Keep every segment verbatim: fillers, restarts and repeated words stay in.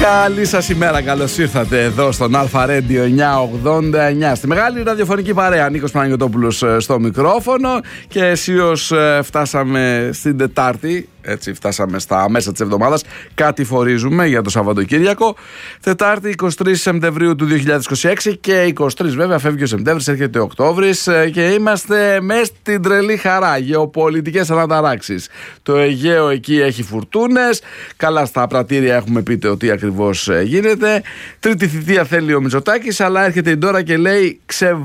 Καλή σας ημέρα, καλώς ήρθατε εδώ στον Αλφα Radio εννιακόσια ογδόντα εννιά. Στη μεγάλη ραδιοφωνική παρέα, Νίκος Παναγιωτόπουλος στο μικρόφωνο. Και αισίως φτάσαμε στην Τετάρτη, έτσι φτάσαμε στα μέσα της εβδομάδας. Κάτι φορίζουμε για το Σαββατοκύριακο. Τετάρτη εικοστή τρίτη Σεπτεμβρίου του δύο χιλιάδες είκοσι έξι και εικοστή τρίτη βέβαια φεύγει ο Σεπτέμβρης, έρχεται ο Οκτώβρης και είμαστε μέσα στην τρελή χαρά. Γεωπολιτικές αναταράξεις. Το Αιγαίο εκεί έχει φουρτούνες. Καλά, στα πρατήρια έχουμε πείτε ότι ακριβώς γίνεται. Τρίτη θητεία θέλει ο Μητσοτάκης, αλλά έρχεται η Ντόρα και λέει ξε...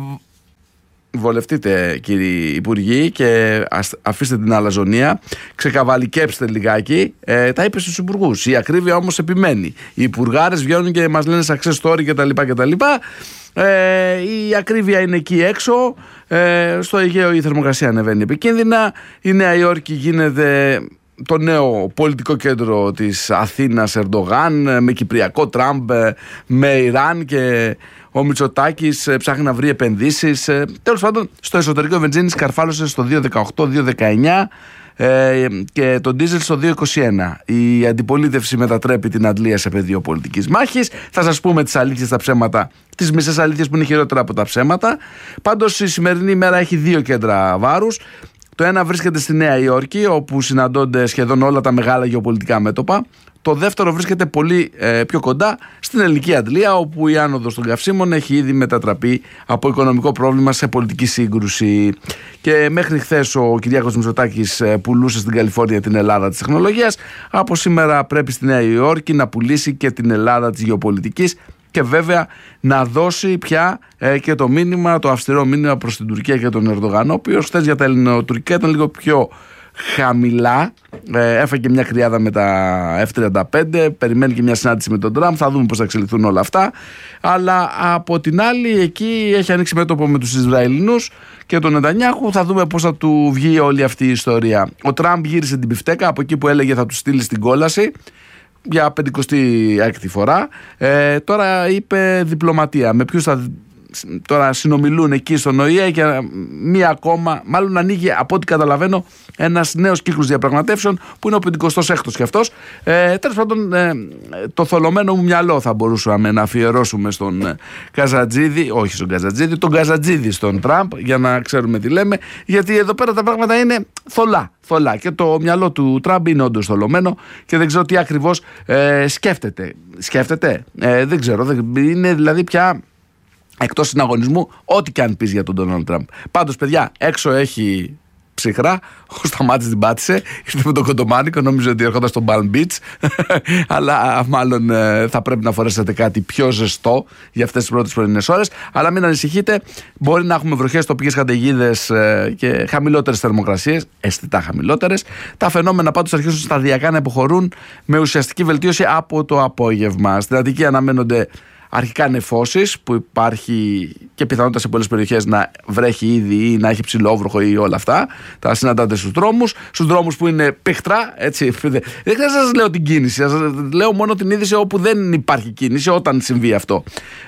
Βολευτείτε κύριοι υπουργοί και αφήστε την αλαζονία, ξεκαβαλικέψτε λιγάκι. ε, Τα είπε στους υπουργούς. Η ακρίβεια όμως επιμένει. Οι υπουργάρες βγαίνουν και μας λένε success story κτλ. κτλ. Ε, η ακρίβεια είναι εκεί έξω. ε, Στο Αιγαίο η θερμοκρασία ανεβαίνει επικίνδυνα. Η Νέα Υόρκη γίνεται το νέο πολιτικό κέντρο της Αθήνας Ερντογάν, με κυπριακό Τραμπ, με Ιράν, και ο Μητσοτάκης ψάχνει να βρει επενδύσεις. Τέλος πάντων, στο εσωτερικό βενζίνη σκαρφάλωσε στο δύο δεκαοκτώ δύο δεκαεννιά ε, και το ντίζελ στο δύο είκοσι ένα. Η αντιπολίτευση μετατρέπει την αντλία σε πεδίο πολιτικής μάχης. Θα σας πούμε τις αλήθειες, τα ψέματα, τις μισές αλήθειες που είναι χειρότερα από τα ψέματα. Πάντως η σημερινή ημέρα έχει δύο κέντρα βάρους. Το ένα βρίσκεται στη Νέα Υόρκη, όπου συναντώνται σχεδόν όλα τα μεγάλα γεωπολιτικά μέτωπα. Το δεύτερο βρίσκεται πολύ ε, πιο κοντά στην ελληνική αντλία, όπου η άνοδος των καυσίμων έχει ήδη μετατραπεί από οικονομικό πρόβλημα σε πολιτική σύγκρουση. Και μέχρι χθες ο Κυριάκος Μητσοτάκης ε, πουλούσε στην Καλιφόρνια την Ελλάδα της τεχνολογίας. Από σήμερα πρέπει στη Νέα Υόρκη να πουλήσει και την Ελλάδα της γεωπολιτικής. Και βέβαια να δώσει πια ε, και το μήνυμα, το αυστηρό μήνυμα προς την Τουρκία και τον Ερντογάν, ο οποίος χθες για τα ελληνοτουρκικά ήταν λίγο πιο χαμηλά. Ε, έφαγε μια κρυάδα με τα εφ τριάντα πέντε, περιμένει και μια συνάντηση με τον Τραμπ. Θα δούμε πώς θα εξελιχθούν όλα αυτά. Αλλά από την άλλη, εκεί έχει ανοίξει μέτωπο με τους Ισραηλινούς και τον Νετανιάχου. Θα δούμε πώς θα του βγει όλη αυτή η ιστορία. Ο Τραμπ γύρισε την πιφτέκα από εκεί που έλεγε θα του στείλει στην κόλαση για πεντηκοστή έκτη φορά. Ε, τώρα είπε διπλωματία. Με ποιους θα τώρα συνομιλούν εκεί στον Ο Η Ε, και μία ακόμα, μάλλον ανοίγει από ό,τι καταλαβαίνω ένας νέος κύκλος διαπραγματεύσεων που είναι ο πεντηκοστός έκτος και αυτός. Ε, τέλος πάντων, ε, το θολωμένο μου μυαλό θα μπορούσαμε να αφιερώσουμε στον ε, Καζατζίδη, όχι στον Καζατζίδη, τον Καζατζίδη στον Τραμπ, για να ξέρουμε τι λέμε, γιατί εδώ πέρα τα πράγματα είναι θολά. Θολά. Και το μυαλό του Τραμπ είναι όντως θολωμένο και δεν ξέρω τι ακριβώς ε, σκέφτεται. Σκέφτεται, ε, δεν ξέρω, δεν, είναι δηλαδή πια εκτός συναγωνισμού, ό,τι και αν πεις για τον Ντόναλντ Τραμπ. Πάντως, παιδιά, έξω έχει ψυχρά. Ο Σταμάτης την πάτησε. Ήρθε με τον κοντομάνικο. Νόμιζε ότι έρχονταν στο Palm Beach. Αλλά μάλλον θα πρέπει να φορέσετε κάτι πιο ζεστό για αυτές τις πρώτες πρωινές ώρες. Αλλά μην ανησυχείτε. Μπορεί να έχουμε βροχές, τοπικές καταιγίδες και χαμηλότερες θερμοκρασίες. Αισθητά χαμηλότερες. Τα φαινόμενα πάντως αρχίζουν σταδιακά να υποχωρούν με ουσιαστική βελτίωση από το απόγευμα. Στην Αττική αναμένονται αρχικά νεφώσεις, που υπάρχει και πιθανότητα σε πολλές περιοχές να βρέχει ήδη ή να έχει ψηλόβροχο ή όλα αυτά. Τα συναντάτε στους δρόμους. Στους δρόμους που είναι πιχτρά, έτσι. Δεν χρειάζεται να σας λέω την κίνηση. Σας λέω μόνο την είδηση όπου δεν υπάρχει κίνηση, όταν συμβεί αυτό.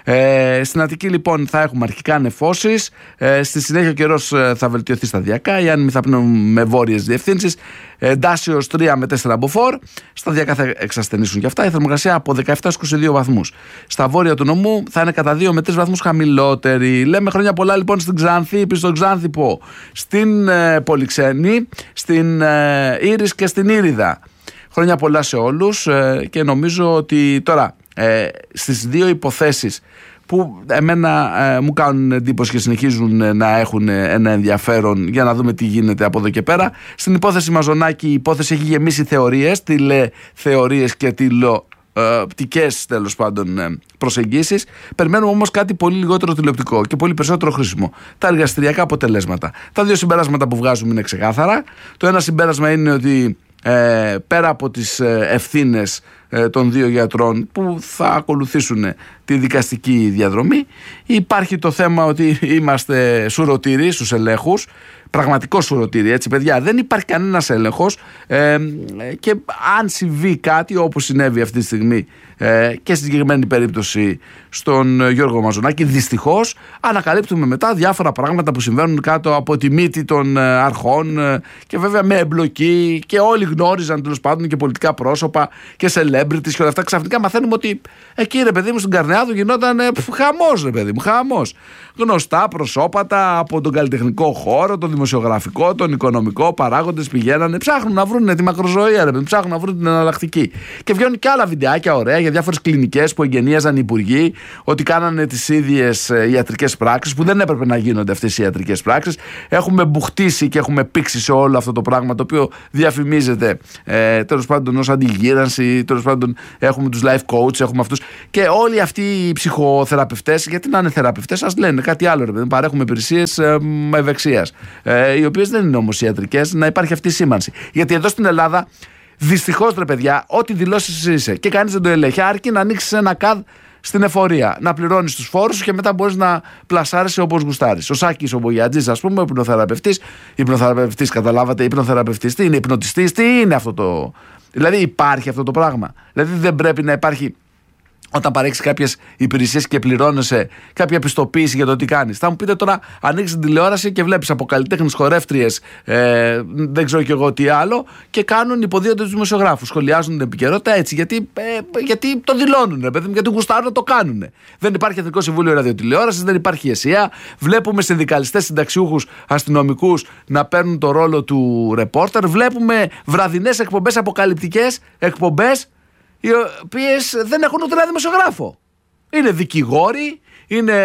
Ε, στην Αττική λοιπόν θα έχουμε αρχικά νεφώσεις. Ε, στη συνέχεια ο καιρός θα βελτιωθεί σταδιακά. Οι άνεμοι θα πνέουν με βόρειες διευθύνσεις. Εντάσσεως τρία με τέσσερα μποφόρ. Σταδιακά θα εξασθενήσουν και αυτά. Η θερμοκρασία από δεκαεπτά έως είκοσι δύο βαθμούς. Στα βόρεια του νομού θα είναι κατά δύο με τρεις βαθμούς χαμηλότερη. Λέμε χρόνια πολλά λοιπόν στην Ξάνθη, στον Ξάνθυπο, στην ε, Πολυξένη, στην ε, Ήρης και στην Ήριδα. Χρόνια πολλά σε όλους ε, και νομίζω ότι τώρα ε, στις δύο υποθέσεις που εμένα ε, μου κάνουν εντύπωση και συνεχίζουν ε, να έχουν ένα ενδιαφέρον για να δούμε τι γίνεται από εδώ και πέρα. Στην υπόθεση Μαζονάκη η υπόθεση έχει γεμίσει θεωρίες, τηλεθεωρίες και τηλεοπτικές οπτικές τέλος πάντων προσεγγίσεις. Περιμένουμε όμως κάτι πολύ λιγότερο τηλεοπτικό και πολύ περισσότερο χρήσιμο. Τα εργαστηριακά αποτελέσματα. Τα δύο συμπεράσματα που βγάζουμε είναι ξεκάθαρα. Το ένα συμπέρασμα είναι ότι ε, πέρα από τις ευθύνες ε, των δύο γιατρών που θα ακολουθήσουν τη δικαστική διαδρομή, υπάρχει το θέμα ότι είμαστε σουρωτήροι στους ελέγχους. Πραγματικό σουρωτήρι, έτσι παιδιά, δεν υπάρχει κανένας έλεγχος ε, και αν συμβεί κάτι όπως συνέβη αυτή τη στιγμή ε, και στη συγκεκριμένη περίπτωση στον Γιώργο Μαζονάκη, δυστυχώς ανακαλύπτουμε μετά διάφορα πράγματα που συμβαίνουν κάτω από τη μύτη των αρχών ε, και βέβαια με εμπλοκή και όλοι γνώριζαν τέλος πάντων και πολιτικά πρόσωπα και celebrities celebrities και όλα αυτά. Ξαφνικά μαθαίνουμε ότι εκεί, ρε παιδί μου, στην Καρνεάδου γινόταν χαμός, ρε παιδί μου, χαμός. Γνωστά προσώπατα από τον καλλιτεχνικό χώρο, τον δημοσιογραφικό, τον οικονομικό, παράγοντες πηγαίνανε, ψάχνουν να βρουν τη μακροζωία, ρε παιδί, ψάχνουν να βρουν την εναλλακτική. Και βγαίνουν και άλλα βιντεάκια ωραία για διάφορες κλινικές που εγγενίαζαν οι υπουργοί, ότι κάνανε τις ίδιες ιατρικές πράξεις που δεν έπρεπε να γίνονται αυτές οι ιατρικές πράξεις. Έχουμε μπουχτίσει και έχουμε πήξει σε όλο αυτό το πράγμα το οποίο διαφημίζεται ε, τέλος πάντων ως αντιγύρανση. Τέλος πάντων έχουμε τους life coach, έχουμε αυτούς. Και όλοι αυτοί οι ψυχοθεραπευτές, γιατί να είναι θεραπευτές, ας λένε κάτι άλλο. Ρε, παρέχουμε υπηρεσίες ε, ευεξίας, ε, οι οποίες δεν είναι όμως ιατρικές, να υπάρχει αυτή η σήμανση. Γιατί εδώ στην Ελλάδα, δυστυχώς, ρε παιδιά, ό,τι δηλώσεις είσαι και κανείς δεν το ελέγχει, αρκεί να ανοίξεις ένα καδ στην εφορία, να πληρώνεις τους φόρους και μετά μπορείς να πλασάρεσαι όπως γουστάρεις. Ο Σάκης ο Μπογιατζής, ας πούμε, ο υπνοθεραπευτής, υπνοθεραπευτής, καταλάβατε, υπνοθεραπευτής, τι είναι, υπνοτιστής, τι είναι αυτό το. Δηλαδή υπάρχει αυτό το πράγμα. Δηλαδή δεν πρέπει να υπάρχει. Όταν παρέχεις κάποιες υπηρεσίες και πληρώνεσαι κάποια πιστοποίηση για το τι κάνεις. Θα μου πείτε τώρα, ανοίξεις την τηλεόραση και βλέπεις από καλλιτέχνες, χορεύτριες, ε, δεν ξέρω κι εγώ τι άλλο, και κάνουν, υποδίονται τους δημοσιογράφους. Σχολιάζουν την επικαιρότητα έτσι, γιατί, ε, γιατί το δηλώνουν, ρε παιδί μου, γιατί γουστάρουν να το κάνουν. Δεν υπάρχει Εθνικό Συμβούλιο Ραδιοτηλεόρασης, δεν υπάρχει ΕΣΥΑ. Βλέπουμε συνδικαλιστές, συνταξιούχους, αστυνομικούς να παίρνουν το ρόλο του ρεπόρτερ. Βλέπουμε βραδινές εκπομπές, αποκαλυπτικές εκπομπές, οι οποίες δεν έχουν ούτε ένα δημοσιογράφο. Είναι δικηγόροι, είναι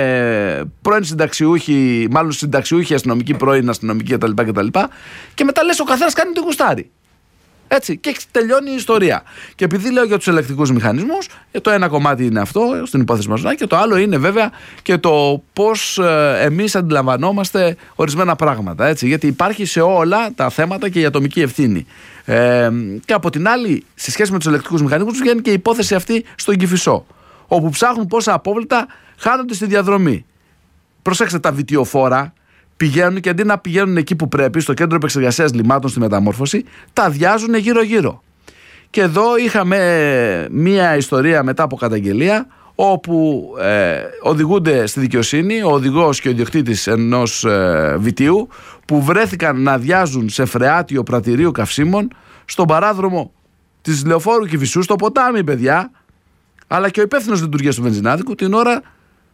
πρώην συνταξιούχοι, μάλλον συνταξιούχοι, αστυνομικοί, πρώην αστυνομικοί κτλ. κτλ. Και μετά λες ο καθένας κάνει τι γουστάρει. Έτσι, και τελειώνει η ιστορία. Και επειδή λέω για τους ελεκτικούς μηχανισμούς, το ένα κομμάτι είναι αυτό, στην υπόθεση μας, και το άλλο είναι βέβαια και το πώς εμείς αντιλαμβανόμαστε ορισμένα πράγματα. Έτσι, γιατί υπάρχει σε όλα τα θέματα και η ατομική ευθύνη. Ε, και από την άλλη, σε σχέση με τους ελεκτικούς μηχανισμούς, βγαίνει και η υπόθεση αυτή στον Κηφισό, όπου ψάχνουν πόσα απόβλητα χάνονται στη διαδρομή. Προσέξτε, τα βιτιοφόρα πηγαίνουν και αντί να πηγαίνουν εκεί που πρέπει, στο κέντρο επεξεργασίας λιμάτων στη μεταμόρφωση, τα αδειάζουν γύρω-γύρω. Και εδώ είχαμε μία ιστορία μετά από καταγγελία, όπου ε, οδηγούνται στη δικαιοσύνη ο οδηγός και ο ιδιοκτήτης ενός ε, βιτίου, που βρέθηκαν να αδειάζουν σε φρεάτιο πρατηρίου καυσίμων στον παράδρομο της Λεωφόρου Κηφισού, στο ποτάμι, παιδιά, αλλά και ο υπεύθυνος λειτουργίας του βενζινάδικου την ώρα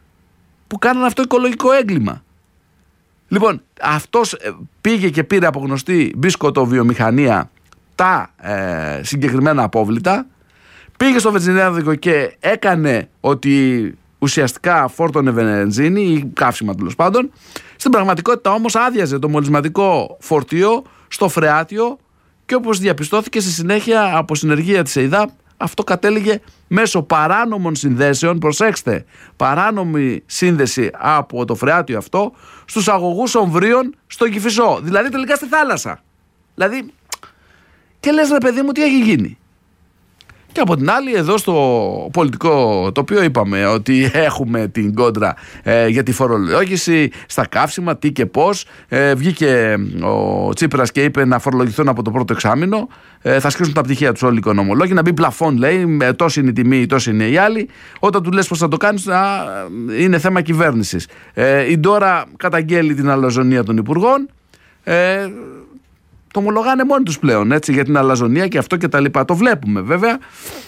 που κάνανε αυτό οικολογικό έγκλημα. Λοιπόν, αυτός πήγε και πήρε από γνωστή μπισκοτοβιομηχανία τα ε, συγκεκριμένα απόβλητα, πήγε στο βενζινάδικο και έκανε ότι ουσιαστικά φόρτωνε βενζίνη ή καύσιμα τέλος πάντων. Στην πραγματικότητα όμως άδειαζε το μολυσματικό φορτίο στο φρεάτιο, και όπως διαπιστώθηκε στη συνέχεια από συνεργεία της ΕΙΔΑΠ, αυτό κατέληγε μέσω παράνομων συνδέσεων, προσέξτε, παράνομη σύνδεση από το φρεάτιο αυτό στους αγωγούς ομβρίων στο Κηφισό, δηλαδή τελικά στη θάλασσα. Δηλαδή, και λες, ρε παιδί μου, τι έχει γίνει. Και από την άλλη, εδώ στο πολιτικό τοπίο είπαμε ότι έχουμε την κόντρα ε, για τη φορολόγηση στα καύσιμα, τι και πώς. Ε, βγήκε ο Τσίπρας και είπε να φορολογηθούν από το πρώτο εξάμηνο. Ε, θα σκίσουν τα πτυχία τους όλοι οι οικονομολόγοι, να μπει πλαφόν, λέει, ε, τόση είναι η τιμή, τόση είναι η άλλη. Όταν του λες πώς θα το κάνεις, α, είναι θέμα κυβέρνησης. Ε, η Ντόρα καταγγέλει την αλαζονία των υπουργών. Ε, Το ομολογάνε μόνοι τους πλέον, έτσι, για την αλαζονία και αυτό και τα λοιπά. Το βλέπουμε βέβαια.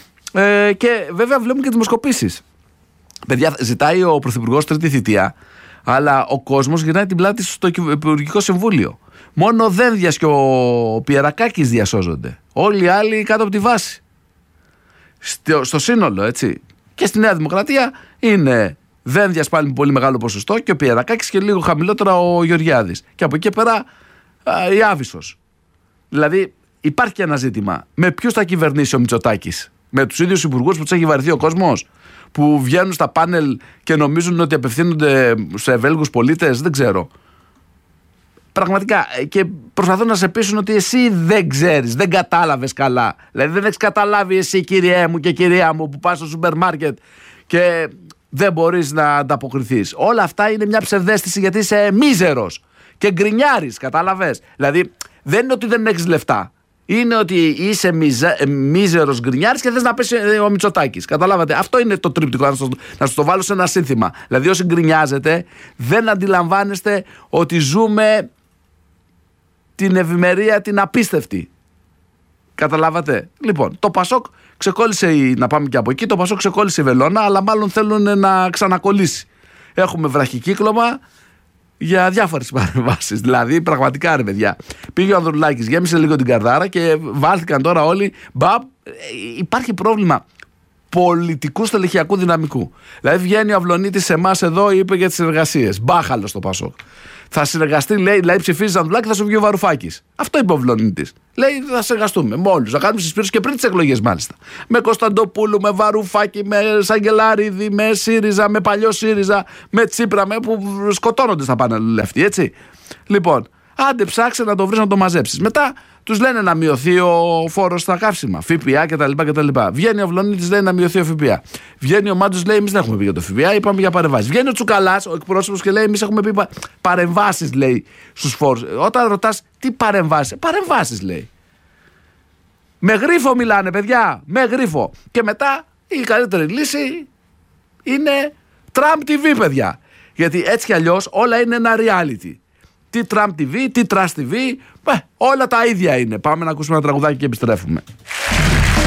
Ε, και βέβαια βλέπουμε και δημοσκοπήσεις. Παιδιά, ζητάει ο Πρωθυπουργός τρίτη θητεία, αλλά ο κόσμος γυρνάει την πλάτη στο Υπουργικό Συμβούλιο. Μόνο ο Δένδιας και ο Πιερακάκης διασώζονται. Όλοι οι άλλοι κάτω από τη βάση. Στο, στο σύνολο, έτσι. Και στη Νέα Δημοκρατία είναι Δένδιας πάλι με πολύ μεγάλο ποσοστό και ο Πιερακάκης και λίγο χαμηλότερα ο Γεωργιάδης. Και από εκεί πέρα α, η Άβυσσος. Δηλαδή υπάρχει και ένα ζήτημα. Με ποιους θα κυβερνήσει ο Μητσοτάκης? Με τους ίδιους υπουργούς που τους έχει βαρεθεί ο κόσμος, που βγαίνουν στα πάνελ και νομίζουν ότι απευθύνονται σε Βέλγους πολίτες? Δεν ξέρω. Πραγματικά. Και προσπαθούν να σε πείσουν ότι εσύ δεν ξέρεις, δεν κατάλαβες καλά. Δηλαδή δεν έχεις καταλάβει εσύ, κυριέ μου και κυρία μου, που πας στο σούπερ μάρκετ και δεν μπορείς να ανταποκριθείς. Όλα αυτά είναι μια ψευδαίσθηση, γιατί είσαι μίζερος και γκρινιάρης, κατάλαβες? Δηλαδή δεν είναι ότι δεν έχεις λεφτά. Είναι ότι είσαι μιζε, μίζερος γκρινιάρης και θες να πέσει ο Μητσοτάκης. Καταλάβατε. Αυτό είναι το τρίπτικο, να σας το, να σας το βάλω σε ένα σύνθημα. Δηλαδή όσοι γκρινιάζετε δεν αντιλαμβάνεστε ότι ζούμε την ευημερία την απίστευτη. Καταλάβατε. Λοιπόν, το Πασόκ ξεκόλλησε, η, να πάμε και από εκεί, το Πασόκ ξεκόλλησε η βελόνα, αλλά μάλλον θέλουν να ξανακολλήσει. Έχουμε βραχικύκλωμα για διάφορες παρεμβάσεις. Δηλαδή, πραγματικά ρε παιδιά. Πήγε ο Ανδρουλάκης, γέμισε λίγο την καρδάρα και βάλθηκαν τώρα όλοι. Μπαμ, υπάρχει πρόβλημα πολιτικού στελεχειακού δυναμικού. Δηλαδή, βγαίνει ο Αυλωνίτης σε εμάς εδώ, είπε για τις εργασίες. Μπάχαλο στο Πασόκ. Θα συνεργαστεί, λέει, δηλαδή ψηφίζει Ανδρουλάκη, θα σου βγει ο Βαρουφάκης. Αυτό είπε ο Αυλωνίτης. Λέει, θα συνεργαστούμε με όλους. Θα κάνουμε συσπήρωση και πριν τις εκλογές, μάλιστα. Με Κωνσταντοπούλου, με Βαρουφάκη, με Σαγγελάριδη, με ΣΥΡΙΖΑ, με παλιό ΣΥΡΙΖΑ, με Τσίπρα, με που σκοτώνονται στα πάνελ αυτοί, έτσι. Λοιπόν, άντε ψάξε να το βρεις να το μαζέψεις. Μετά τους λένε να μειωθεί ο φόρος στα καύσιμα, ΦΠΑ κτλ. κτλ. Βγαίνει ο Αυλωνίτης, λέει να μειωθεί ο ΦΠΑ. Βγαίνει ο Μάντζος, λέει εμείς δεν έχουμε πει για το ΦΠΑ, είπαμε για παρεμβάσεις. Βγαίνει ο Τσουκαλάς, ο εκπρόσωπος, και λέει εμείς έχουμε πει πα... παρεμβάσεις, λέει, στους φόρους. Όταν ρωτάς τι παρεμβάσεις, παρεμβάσεις λέει. Με γρίφο μιλάνε, παιδιά, με γρίφο. Και μετά η καλύτερη λύση είναι Trump τι βι, παιδιά. Γιατί έτσι κι αλλιώς όλα είναι ένα reality. Τι Trump τι βι, τι Trust τι βι, ε, όλα τα ίδια είναι. Πάμε να ακούσουμε ένα τραγουδάκι και επιστρέφουμε.